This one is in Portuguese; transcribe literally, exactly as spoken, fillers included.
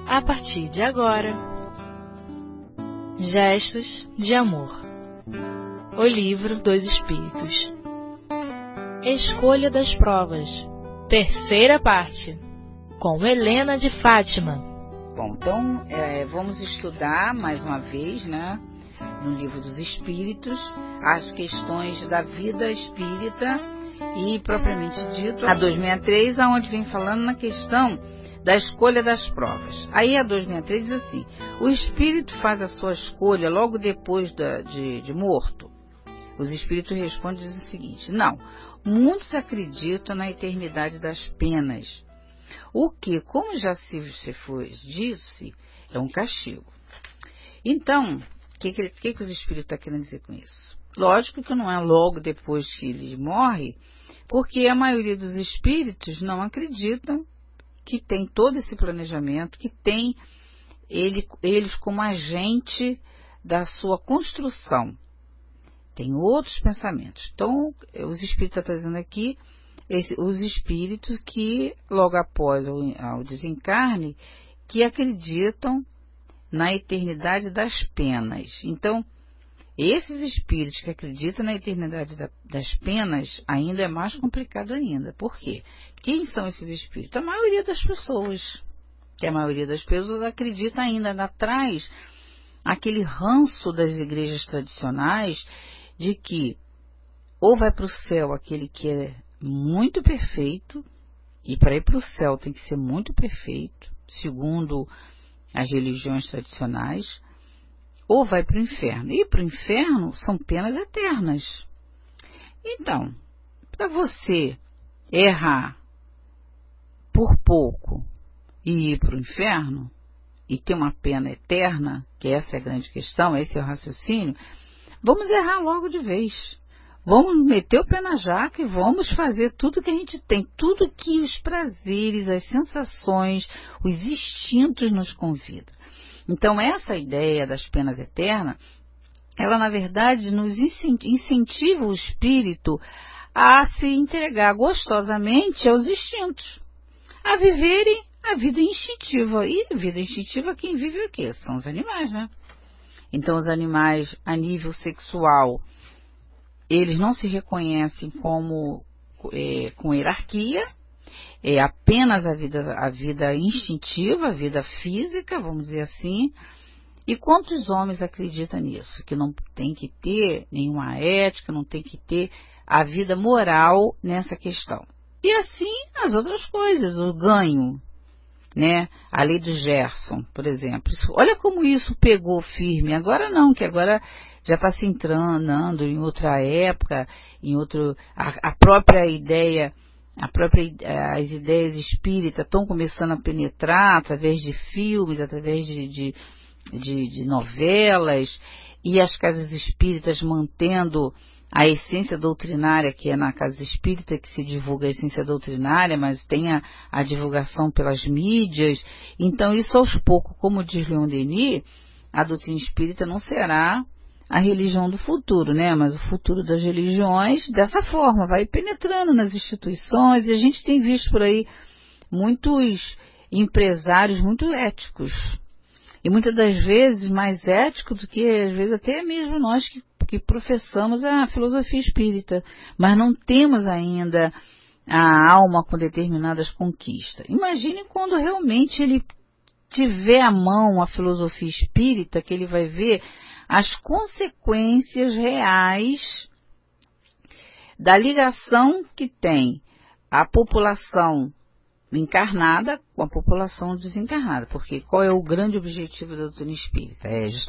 a partir de agora. Gestos de Amor. O Livro dos Espíritos. Escolha das Provas. Terceira parte. Com Helena de Fátima. Bom, então é, vamos estudar mais uma vez, né, no Livro dos Espíritos, as questões da vida espírita e, propriamente dito, a duzentos e sessenta e três, aonde vem falando na questão da escolha das provas. Aí a duzentos e sessenta e três diz assim: o espírito faz a sua escolha logo depois da, de, de morto? Os espíritos respondem e dizem o seguinte: não, muitos acreditam na eternidade das penas, o que, como já se, se foi, disse, é um castigo. Então, o que, que, que, que os espíritos estão querendo dizer com isso? Lógico que não é logo depois que ele morre, porque a maioria dos espíritos não acreditam que tem todo esse planejamento, que tem ele, eles como agente da sua construção. Tem outros pensamentos. Então, os espíritos estão trazendo aqui esse, os espíritos que, logo após o, o desencarne, que acreditam na eternidade das penas. Então, esses espíritos que acreditam na eternidade da, das penas ainda é mais complicado ainda. Por quê? Quem são esses espíritos? A maioria das pessoas. Que a maioria das pessoas acredita ainda, ainda traz aquele ranço das igrejas tradicionais de que ou vai para o céu aquele que é muito perfeito, e para ir para o céu tem que ser muito perfeito, segundo as religiões tradicionais, ou vai para o inferno. E para o inferno são penas eternas. Então, para você errar por pouco e ir para o inferno, e ter uma pena eterna, que essa é a grande questão, esse é o raciocínio, vamos errar logo de vez. Vamos meter o pé na jaca e vamos fazer tudo que a gente tem, tudo que os prazeres, as sensações, os instintos nos convidam. Então, essa ideia das penas eternas, ela, na verdade, nos incentiva o espírito a se entregar gostosamente aos instintos, a viverem a vida instintiva. E a vida instintiva, quem vive o quê? São os animais, né? Então, os animais, a nível sexual, eles não se reconhecem como é, com hierarquia, é apenas a vida, a vida instintiva, a vida física, vamos dizer assim. E quantos homens acreditam nisso? Que não tem que ter nenhuma ética, não tem que ter a vida moral nessa questão. E assim as outras coisas, o ganho, né? A lei do Gerson, por exemplo. Isso, olha como isso pegou firme. Agora não, que agora já está se entrando em outra época, em outro, a, a própria ideia, a própria, as ideias espíritas estão começando a penetrar através de filmes, através de, de, de, de novelas, e as casas espíritas mantendo a essência doutrinária, que é na casa espírita que se divulga a essência doutrinária, mas tem a, a divulgação pelas mídias. Então, isso aos poucos, como diz Leon Denis, a doutrina espírita não será a religião do futuro, né? Mas o futuro das religiões, dessa forma, vai penetrando nas instituições, e a gente tem visto por aí muitos empresários muito éticos, e muitas das vezes mais éticos do que, às vezes, até mesmo nós que, que professamos a filosofia espírita, mas não temos ainda a alma com determinadas conquistas. Imagine quando realmente ele tiver à mão a filosofia espírita, que ele vai ver as consequências reais da ligação que tem a população encarnada com a população desencarnada. Porque qual é o grande objetivo da doutrina espírita? É